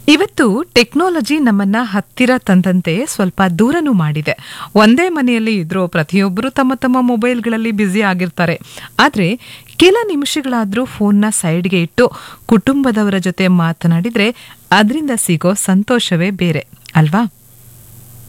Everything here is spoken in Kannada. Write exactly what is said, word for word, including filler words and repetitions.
ಇವತ್ತು ಟೆಕ್ನಾಲಜಿ ನಮ್ಮನ್ನ ಹತ್ತಿರ ತಂದಂತೆ ಸ್ವಲ್ಪ ದೂರನೂ ಮಾಡಿದೆ. ಒಂದೇ ಮನೆಯಲ್ಲಿ ಇದ್ರೂ ಪ್ರತಿಯೊಬ್ಬರು ತಮ್ಮ ತಮ್ಮ ಮೊಬೈಲ್ಗಳಲ್ಲಿ ಬ್ಯುಸಿ ಆಗಿರ್ತಾರೆ. ಆದ್ರೆ ಕೆಲ ನಿಮಿಷಗಳಾದ್ರೂ ಫೋನ್ನ ಸೈಡ್ಗೆ ಇಟ್ಟು ಕುಟುಂಬದವರ ಜೊತೆ ಮಾತನಾಡಿದ್ರೆ ಅದರಿಂದ ಸಿಗೋ ಸಂತೋಷವೇ ಬೇರೆ ಅಲ್ವಾ?